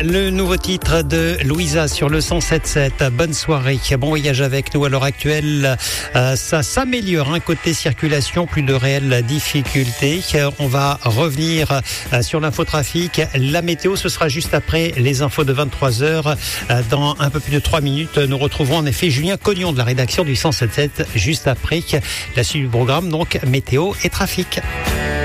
Le nouveau titre de Louisa sur le 107.7. Bonne soirée, bon voyage avec nous. À l'heure actuelle, ça s'améliore. Côté circulation, plus de réelles difficultés. On va revenir sur l'infotrafic. La météo, ce sera juste après les infos de 23h. Dans un peu plus de 3 minutes, nous retrouverons en effet Julien Cognon de la rédaction du 107.7 juste après la suite du programme, donc météo et trafic.